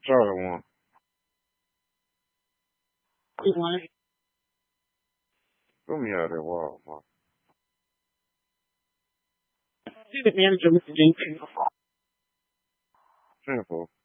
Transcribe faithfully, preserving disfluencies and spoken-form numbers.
Charlie won. He won. Put me out of there, wall, man. See the manager with the game. Simple.